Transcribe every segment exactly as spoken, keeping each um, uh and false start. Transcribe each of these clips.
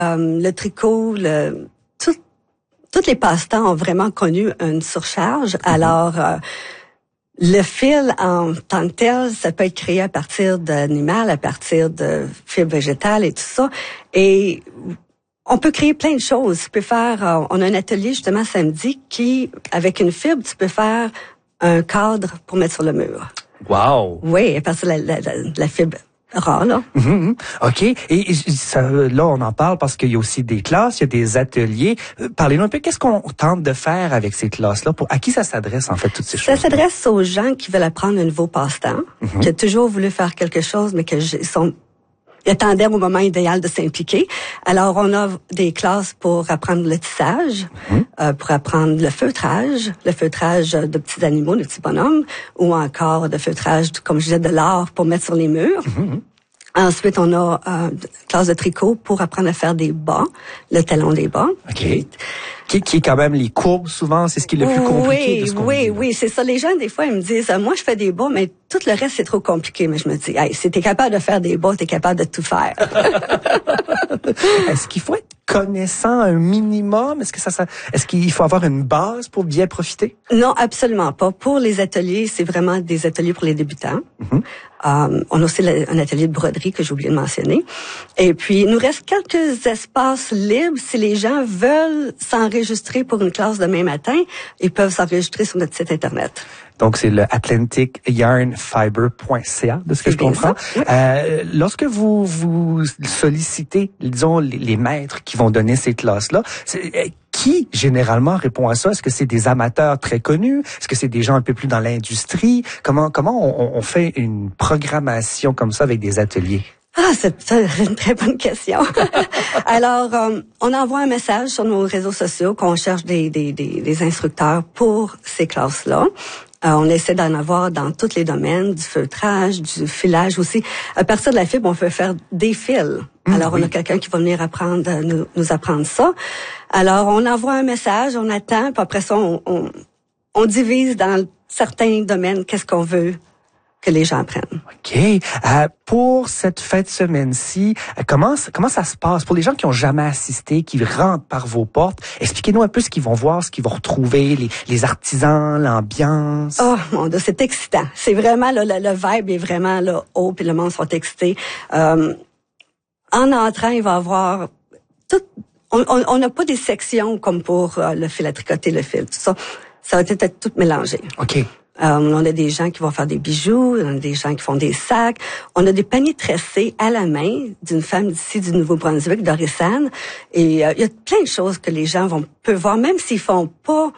Euh, le tricot, le, tout, tous les passe-temps ont vraiment connu une surcharge. Mm-hmm. Alors, euh, le fil en tant que tel, ça peut être créé à partir d'animal, à partir de fibres végétales et tout ça. Et on peut créer plein de choses. Tu peux faire, euh, on a un atelier justement samedi qui, avec une fibre, tu peux faire un cadre pour mettre sur le mur. Wow! Oui, à partir de la, la, la, la fibre rare, là. Mm-hmm. OK. Et, et ça, là, on en parle parce qu'il y a aussi des classes, il y a des ateliers. Euh, Parlez-nous un peu, qu'est-ce qu'on tente de faire avec ces classes-là? Pour, à qui ça s'adresse, en fait, toutes ces choses? Ça s'adresse aux gens qui veulent apprendre un nouveau passe-temps, mm-hmm. qui ont toujours voulu faire quelque chose, mais que sont... Ils attendaient au moment idéal de s'impliquer. Alors, on a des classes pour apprendre le tissage, mmh. euh, pour apprendre le feutrage, le feutrage de petits animaux, de petits bonhommes, ou encore le feutrage, comme je disais, de l'art pour mettre sur les murs. Mmh. Ensuite, on a euh, une classe de tricot pour apprendre à faire des bas, le talon des bas. OK. Qui, qui est quand même les courbes, souvent, c'est ce qui est le plus compliqué oui, de ce qu'on Oui, dit, oui, c'est ça. Les gens, des fois, ils me disent, moi, je fais des bas, mais tout le reste, c'est trop compliqué. Mais je me dis, hey, si t'es capable de faire des bas, t'es capable de tout faire. Est-ce qu'il faut être connaissant un minimum? Est-ce que ça, ça est-ce qu'il faut avoir une base pour bien profiter? Non, absolument pas. Pour les ateliers, c'est vraiment des ateliers pour les débutants. Mm-hmm. Um, on a aussi un atelier de broderie que j'ai oublié de mentionner. Et puis, il nous reste quelques espaces libres. Si les gens veulent s'enregistrer pour une classe demain matin, ils peuvent s'enregistrer sur notre site Internet. Donc, c'est le atlantic yarn fiber point c a, de ce que je comprends. Oui. Euh, lorsque vous vous sollicitez, disons, les, les maîtres qui vont donner ces classes-là, c'est, qui, généralement, répond à ça? Est-ce que c'est des amateurs très connus? Est-ce que c'est des gens un peu plus dans l'industrie? Comment comment on, on fait une programmation comme ça avec des ateliers? Ah, c'est, c'est une très bonne question. Alors, euh, on envoie un message sur nos réseaux sociaux qu'on cherche des, des, des, des instructeurs pour ces classes-là. Euh, on essaie d'en avoir dans tous les domaines, du feutrage, du filage aussi. À partir de la fibre, on peut faire des fils. Mmh, Alors, oui. on a quelqu'un qui va venir apprendre, nous, nous apprendre ça. Alors, on envoie un message, on attend, puis après ça, on, on, on divise dans certains domaines qu'est-ce qu'on veut que les gens apprennent. OK. Euh, pour cette fin de semaine-ci, euh, comment comment ça se passe? Pour les gens qui ont jamais assisté, qui rentrent par vos portes, expliquez-nous un peu ce qu'ils vont voir, ce qu'ils vont retrouver, les, les artisans, l'ambiance. Oh mon Dieu, c'est excitant. C'est vraiment, là, le, le vibe est vraiment là, haut, puis le monde sont excités. Euh, en entrant, il va y avoir tout... On n'a pas des sections comme pour euh, le fil à tricoter, le fil, tout ça. Ça va être tout mélangé. OK. Euh, on a des gens qui vont faire des bijoux, on a des gens qui font des sacs. On a des paniers tressés à la main d'une femme d'ici du Nouveau-Brunswick, Dorisane. Et euh, il y a plein de choses que les gens vont peuvent voir, même s'ils font pas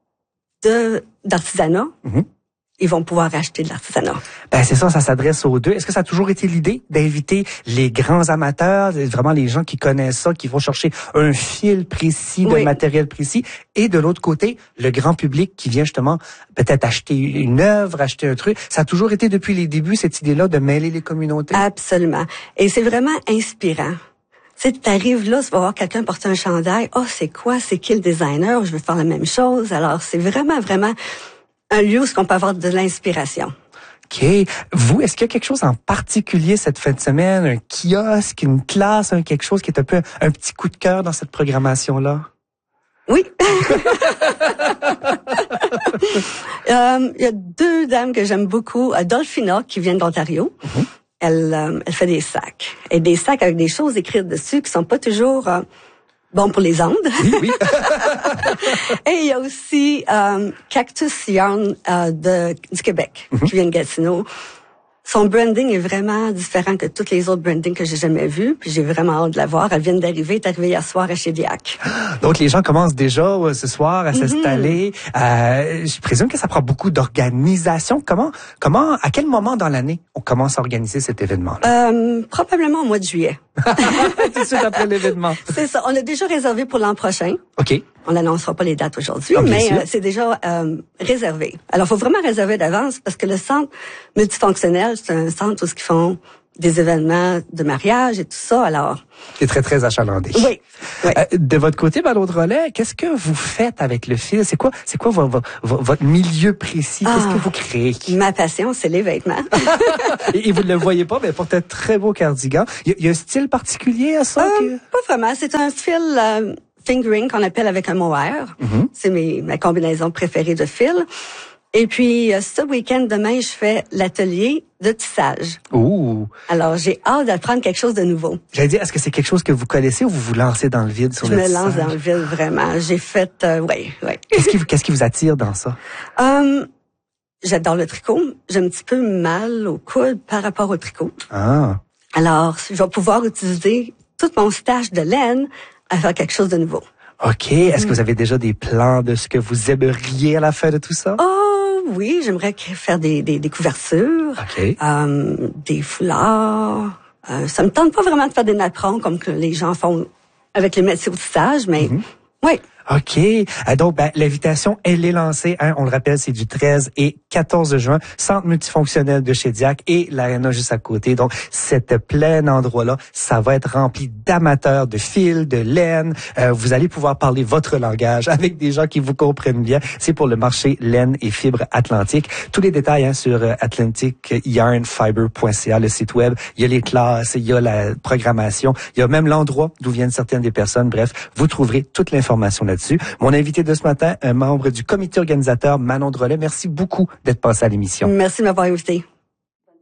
de d'artisanat. Mm-hmm. Ils vont pouvoir acheter de l'artisanat. Ben c'est ça, ça s'adresse aux deux. Est-ce que ça a toujours été l'idée d'inviter les grands amateurs, vraiment les gens qui connaissent ça, qui vont chercher un fil précis, de oui. matériel précis, et de l'autre côté, le grand public qui vient justement peut-être acheter une œuvre, acheter un truc. Ça a toujours été depuis les débuts cette idée-là de mêler les communautés? Absolument. Et c'est vraiment inspirant. Tu sais, t'arrives là, tu vas voir quelqu'un porter un chandail. Oh, c'est quoi? C'est qui le designer? Je veux faire la même chose. Alors, c'est vraiment, vraiment un lieu où on peut avoir de l'inspiration. OK. Vous, est-ce qu'il y a quelque chose en particulier cette fin de semaine? Un kiosque, une classe, un quelque chose qui est un peu un petit coup de cœur dans cette programmation-là? Oui. euh, il y a deux dames que j'aime beaucoup. Dolphina, qui vient d'Ontario. Mm-hmm. Elle, euh, elle fait des sacs. Et des sacs avec des choses écrites dessus qui sont pas toujours... Euh, bon pour les ondes. Oui, oui. Et il y a aussi euh, Cactus Yarn euh, de, du Québec, mm-hmm. qui vient de Gatineau. Son branding est vraiment différent que tous les autres brandings que j'ai jamais vus. Puis j'ai vraiment hâte de la voir. Elle vient d'arriver, est arrivée hier soir à Chédiac. Donc les gens commencent déjà euh, ce soir à mm-hmm. s'installer. Euh, je présume que ça prend beaucoup d'organisation. Comment, comment, à quel moment dans l'année on commence à organiser cet événement-là? Euh, probablement au mois de juillet. Tout de suite après l'événement. C'est ça. On a déjà réservé pour l'an prochain. OK. On n'annoncera pas les dates aujourd'hui, oh, mais euh, c'est déjà euh, réservé. Alors, il faut vraiment réserver d'avance parce que le centre multifonctionnel, c'est un centre où ils font des événements de mariage et tout ça. Alors, c'est très, très achalandé. Oui. oui. Euh, de votre côté, Manon Drolet, qu'est-ce que vous faites avec le fil? C'est quoi, c'est quoi votre, votre, votre milieu précis? Qu'est-ce ah, que vous créez? Ma passion, c'est les vêtements. et, et vous ne le voyez pas, mais porte un très beau cardigan. Il y, y a un style particulier à ça? Euh, que... Pas vraiment. C'est un fil euh, fingering qu'on appelle avec un mohair. Mm-hmm. C'est mes, ma combinaison préférée de fil. Et puis, euh, ce week-end, demain, je fais l'atelier de tissage. Ouh! Alors, j'ai hâte d'apprendre quelque chose de nouveau. J'allais dire, est-ce que c'est quelque chose que vous connaissez ou vous vous lancez dans le vide sur je le me tissage? lance dans le vide, vraiment. J'ai fait, euh, oui, oui. Qu'est-ce qui, vous, qu'est-ce qui vous attire dans ça? Um, j'adore le tricot. J'ai un petit peu mal au coude par rapport au tricot. Ah! Alors, je vais pouvoir utiliser tout mon stash de laine à faire quelque chose de nouveau. OK. Est-ce que vous avez déjà des plans de ce que vous aimeriez à la fin de tout ça? Oh oui, j'aimerais faire des, des, des couvertures, OK. euh, des foulards. Euh, ça me tente pas vraiment de faire des napperons comme que les gens font avec les métiers au tissage, mais mm-hmm. oui. OK. Euh, donc, ben, l'invitation, elle est lancée. Hein, on le rappelle, c'est du treize et quatorze juin. Centre multifonctionnel de Shediac et l'aréna juste à côté. Donc, cet plein endroit-là, ça va être rempli d'amateurs, de fils, de laine. Euh, vous allez pouvoir parler votre langage avec des gens qui vous comprennent bien. C'est pour le marché laine et fibres atlantique. Tous les détails hein, sur euh, atlantic yarn fiber point c a, le site web. Il y a les classes, il y a la programmation, il y a même l'endroit d'où viennent certaines des personnes. Bref, vous trouverez toute l'information là-dessus. Mon invité de ce matin, un membre du comité organisateur, Manon Drolet. Merci beaucoup d'être passé à l'émission. Merci de m'avoir invité.